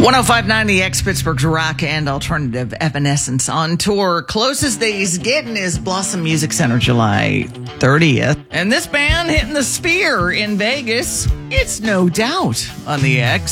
1059 The X, Pittsburgh's rock and alternative Evanescence on tour. Closest they's getting is Blossom Music Center July 30th. And this band hitting the Sphere in Vegas, it's No Doubt on the X.